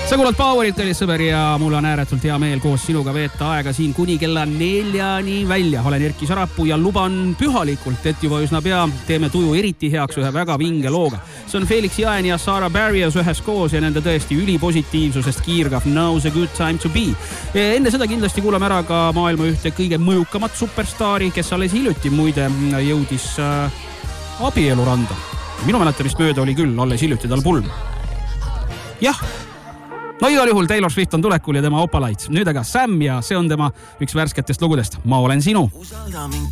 Sa kuulad Powerit, kallis sõber, ja mul on ääretult hea meel koos sinuga veeta aega siin kuni kella 4 välja. Olen Erki Sarapuu ja luban pühalikult, et juba üsna pea teeme tuju eriti heaks ühe väga vinge looga. See on Felix Jaen ja Sarah Barrios ühes koos ja nende tõesti ülipositiivsusest kiirgav Now's a good time to be. Enne seda kindlasti kuulame ära ka maailma ühte kõige mõjukamat superstaari, kes alles hiljuti muide jõudis abieluranda. Minu mäletamist mööda oli küll alles hiljuti tal pulm. Jah. No igal juhul Taylor Swift on tulekul ja tema Opalite. Nüüd aga Sam ja see on tema üks värsketest lugudest. Ma olen sinu. Usalda mind